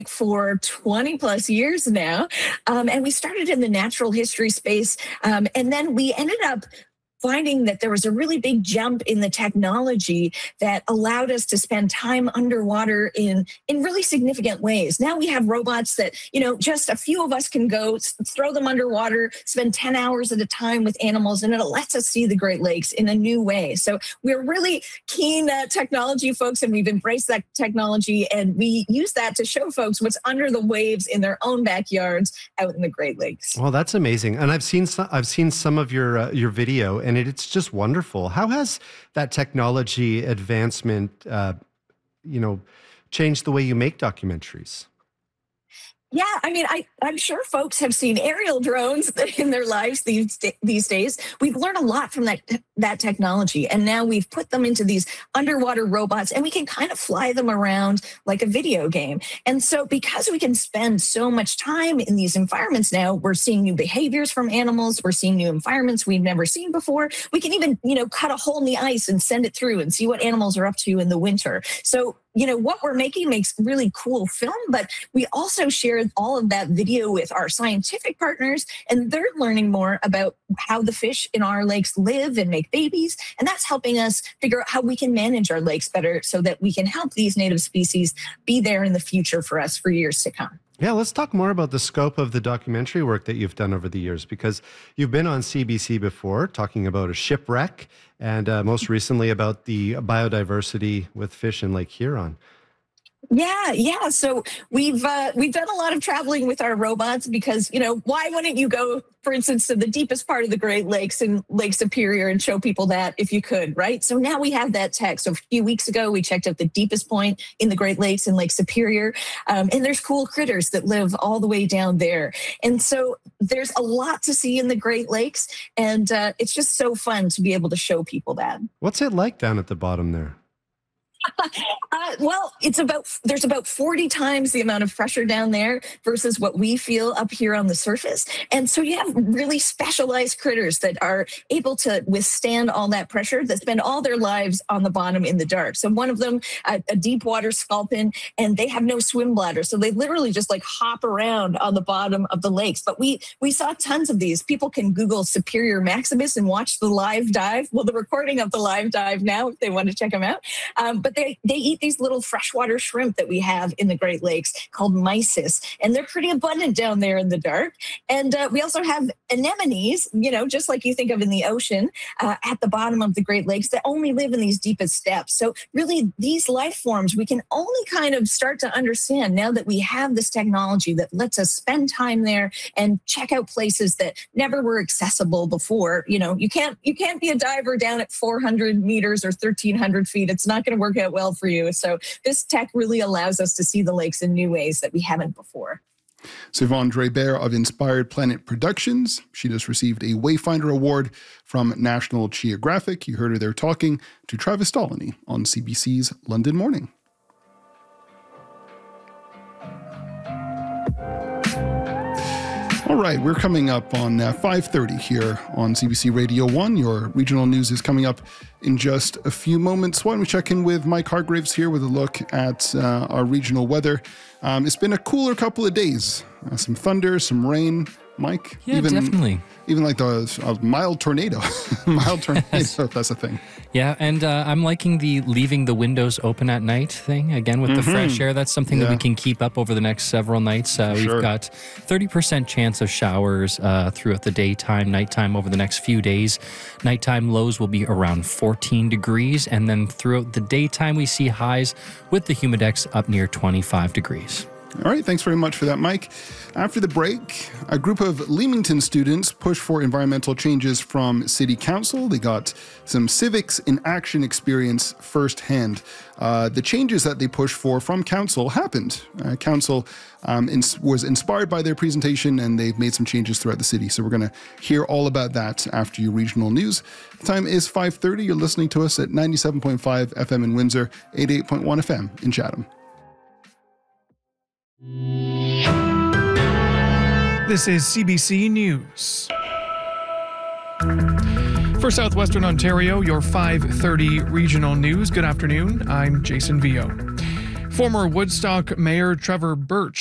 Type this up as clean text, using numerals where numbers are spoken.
for 20 plus years now. And we started in the natural history space. And then we ended up finding that there was a really big jump in the technology that allowed us to spend time underwater in really significant ways. Now we have robots that, just a few of us can go throw them underwater, spend 10 hours at a time with animals, and it lets us see the Great Lakes in a new way. So we're really keen technology folks, and we've embraced that technology, and we use that to show folks what's under the waves in their own backyards out in the Great Lakes. Well, that's amazing. And I've seen some of your video, and it's just wonderful. How has that technology advancement, changed the way you make documentaries? Yeah, I mean, I'm sure folks have seen aerial drones in their lives these days. We've learned a lot from that technology, and now we've put them into these underwater robots, and we can kind of fly them around like a video game. And so because we can spend so much time in these environments now, we're seeing new behaviors from animals. We're seeing new environments we've never seen before. We can even, cut a hole in the ice and send it through and see what animals are up to in the winter. So what we're making makes really cool film, but we also share all of that video with our scientific partners, and they're learning more about how the fish in our lakes live and make babies. And that's helping us figure out how we can manage our lakes better so that we can help these native species be there in the future for us for years to come. Yeah, let's talk more about the scope of the documentary work that you've done over the years, because you've been on CBC before talking about a shipwreck, and most recently about the biodiversity with fish in Lake Huron. Yeah. So we've done a lot of traveling with our robots because, why wouldn't you go, for instance, to the deepest part of the Great Lakes in Lake Superior and show people that if you could, right? So now we have that tech. So a few weeks ago, we checked out the deepest point in the Great Lakes in Lake Superior. And there's cool critters that live all the way down there. And so there's a lot to see in the Great Lakes. And it's just so fun to be able to show people that. What's it like down at the bottom there? Well, there's about 40 times the amount of pressure down there versus what we feel up here on the surface. And so you have really specialized critters that are able to withstand all that pressure, that spend all their lives on the bottom in the dark. So one of them, a deep water sculpin, and they have no swim bladder. So they literally just hop around on the bottom of the lakes. But we saw tons of these. People can Google Superior Maximus and watch the live dive. Well, the recording of the live dive now, if they want to check them out. But they eat these little freshwater shrimp that we have in the Great Lakes called mysis, and they're pretty abundant down there in the dark. And we also have anemones, just like you think of in the ocean, at the bottom of the Great Lakes that only live in these deepest depths. So really, these life forms we can only kind of start to understand now that we have this technology that lets us spend time there and check out places that never were accessible before. You can't be a diver down at 400 meters or 1,300 feet. It's not going to work out well for you. So this tech really allows us to see the lakes in new ways that we haven't before. So Yvonne Drébert of Inspired Planet Productions. She just received a Wayfinder Award from National Geographic. You heard her there talking to Travis Stolany on CBC's London Morning. All right, we're coming up on 5:30 here on CBC Radio 1. Your regional news is coming up in just a few moments. Why don't we check in with Mike Hargraves here with a look at our regional weather. It's been a cooler couple of days. Some thunder, some rain. Mike? Yeah, definitely. Even like a mild tornado. Mild tornado, if that's a thing. Yeah, and I'm liking the leaving the windows open at night thing. Again, with the fresh air, that's something that we can keep up over the next several nights. We've got 30% chance of showers throughout the daytime, nighttime over the next few days. Nighttime lows will be around 14 degrees, and then throughout the daytime, we see highs with the humidex up near 25 degrees. All right, thanks very much for that, Mike. After the break, a group of Leamington students pushed for environmental changes from City Council. They got some civics in action experience firsthand. The changes that they pushed for from Council happened. Council was inspired by their presentation, and they've made some changes throughout the city. So we're going to hear all about that after your regional news. The time is 5:30. You're listening to us at 97.5 FM in Windsor, 88.1 FM in Chatham. This is CBC News. For Southwestern Ontario, your 5:30 regional news. Good afternoon. I'm Jason Vio. Former Woodstock Mayor Trevor Birch